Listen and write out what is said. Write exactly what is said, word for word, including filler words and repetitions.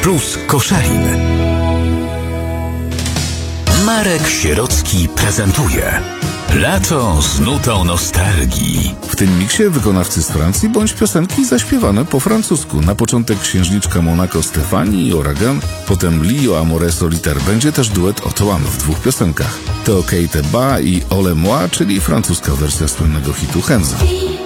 plus Koszalin. Marek Sierocki prezentuje Lato z nutą nostalgii. W tym miksie wykonawcy z Francji bądź piosenki zaśpiewane po francusku. Na początek księżniczka Monaco Stefani i Ouragan, potem Lio Amore Solitaire. Będzie też duet Otto One w dwóch piosenkach. To Kate Ba i Ole Moi, czyli francuska wersja słynnego hitu Henza.